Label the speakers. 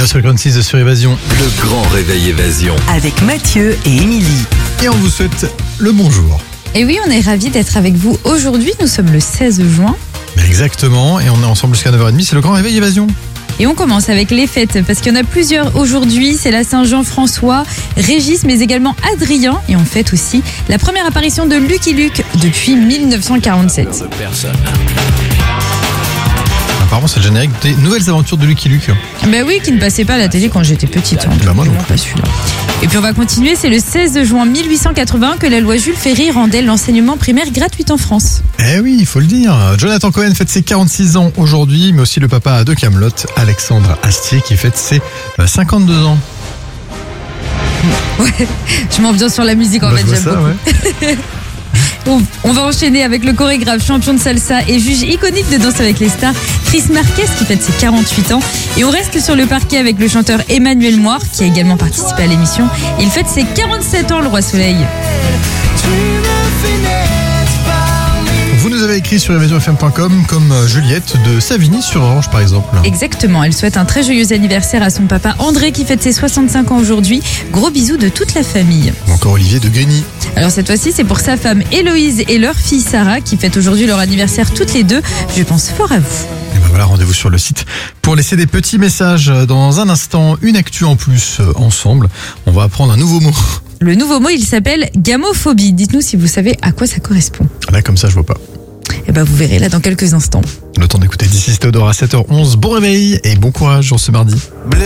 Speaker 1: Just Frequencies sur Évasion.
Speaker 2: Le grand réveil Évasion.
Speaker 3: Avec Mathieu et Émilie.
Speaker 1: Et on vous souhaite le bonjour.
Speaker 4: Et oui, on est ravis d'être avec vous aujourd'hui. Nous sommes le 16 juin.
Speaker 1: Exactement, et on est ensemble jusqu'à 9h30. C'est le grand réveil Évasion.
Speaker 4: Et on commence avec les fêtes, parce qu'il y en a plusieurs aujourd'hui. C'est la Saint-Jean-François, Régis, mais également Adrien. Et on fête aussi la première apparition de Lucky Luke depuis 1947.
Speaker 1: Apparemment, c'est le générique des nouvelles aventures de Lucky Luke.
Speaker 4: Ben oui, qui ne passait pas à la télé quand j'étais petite.
Speaker 1: Bah moi non
Speaker 4: pas celui-là. Et puis on va continuer, c'est le 16 juin 1880 que la loi Jules Ferry rendait l'enseignement primaire gratuit en France.
Speaker 1: Eh oui, il faut le dire. Jonathan Cohen fête ses 46 ans aujourd'hui, mais aussi le papa de Kaamelott, Alexandre Astier, qui fête ses 52 ans.
Speaker 4: Ouais, je m'ambiance sur la musique en fait,
Speaker 1: je vois
Speaker 4: j'aime
Speaker 1: ça,
Speaker 4: beaucoup.
Speaker 1: ouais.
Speaker 4: On va enchaîner avec le chorégraphe, champion de salsa et juge iconique de Danse avec les stars, Chris Marquez, qui fête ses 48 ans. Et on reste sur le parquet avec le chanteur Emmanuel Moir, qui a également participé à l'émission. Il fête ses 47 ans, le Roi Soleil.
Speaker 1: Vous nous avez écrit sur evasionfm.com comme Juliette de Savigny sur Orange par exemple.
Speaker 4: Exactement, elle souhaite un très joyeux anniversaire à son papa André qui fête ses 65 ans aujourd'hui. Gros bisous de toute la famille.
Speaker 1: Ou encore Olivier de Grigny.
Speaker 4: Alors cette fois-ci, c'est pour sa femme Héloïse et leur fille Sarah qui fêtent aujourd'hui leur anniversaire toutes les deux. Je pense fort à vous.
Speaker 1: Et ben voilà, rendez-vous sur le site pour laisser des petits messages. Dans un instant, une actu en plus ensemble. On va apprendre un nouveau mot.
Speaker 4: Le nouveau mot, il s'appelle gamophobie. Dites-nous si vous savez à quoi ça correspond.
Speaker 1: Là, comme ça, je vois pas.
Speaker 4: Et ben vous verrez là dans quelques instants.
Speaker 1: Le temps d'écouter d'ici Théodore à 7h11. Bon réveil et bon courage en ce mardi.